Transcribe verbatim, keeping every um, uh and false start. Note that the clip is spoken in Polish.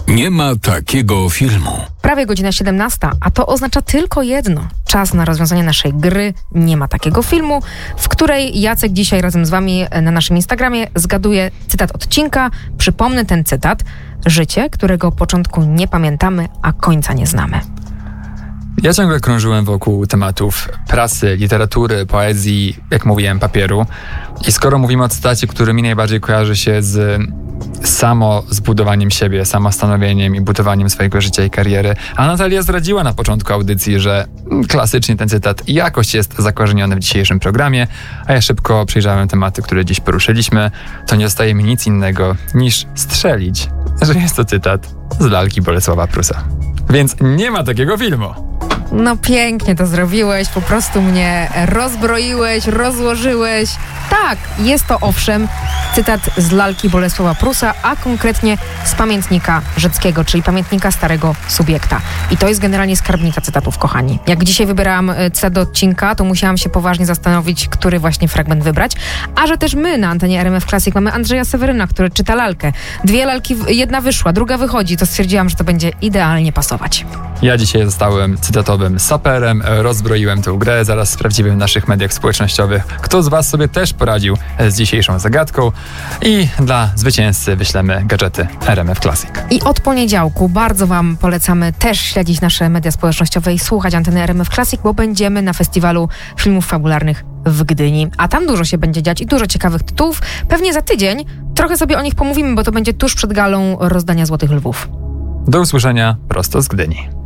Nie ma takiego filmu. Prawie godzina siedemnasta, a to oznacza tylko jedno. Czas na rozwiązanie naszej gry Nie ma takiego filmu, w której Jacek dzisiaj razem z wami na naszym Instagramie zgaduje cytat odcinka. Przypomnę ten cytat. Życie, którego początku nie pamiętamy, a końca nie znamy. Ja ciągle krążyłem wokół tematów prasy, literatury, poezji, jak mówiłem, papieru. I skoro mówimy o cytacie, który mi najbardziej kojarzy się z samo zbudowaniem siebie, samostanowieniem i budowaniem swojego życia i kariery, a Natalia zdradziła na początku audycji, że klasycznie ten cytat jakoś jest zakorzeniony w dzisiejszym programie, a ja szybko przejrzałem tematy, które dziś poruszyliśmy, to nie zostaje mi nic innego niż strzelić, że jest to cytat z lalki Bolesława Prusa. Więc nie ma takiego filmu. No pięknie to zrobiłeś, po prostu mnie rozbroiłeś, rozłożyłeś. Tak, jest to owszem cytat z lalki Bolesława Prusa, a konkretnie z pamiętnika rzeckiego, czyli pamiętnika starego subiekta. I to jest generalnie skarbnica cytatów, kochani. Jak dzisiaj wybierałam cytat do odcinka, to musiałam się poważnie zastanowić, który właśnie fragment wybrać. A że też my na antenie R M F Classic mamy Andrzeja Seweryna, który czyta lalkę. Dwie lalki, jedna wyszła, druga wychodzi, to stwierdziłam, że to będzie idealnie pasować. Ja dzisiaj zostałem cytatowym saperem, rozbroiłem tę grę, zaraz sprawdzimy w naszych mediach społecznościowych, kto z was sobie też poradził z dzisiejszą zagadką i dla zwycięzcy wyślemy gadżety R M F Classic. I od poniedziałku bardzo wam polecamy też śledzić nasze media społecznościowe i słuchać anteny R M F Classic, bo będziemy na festiwalu filmów fabularnych w Gdyni, a tam dużo się będzie dziać i dużo ciekawych tytułów. Pewnie za tydzień trochę sobie o nich pomówimy, bo to będzie tuż przed galą rozdania Złotych Lwów. Do usłyszenia prosto z Gdyni.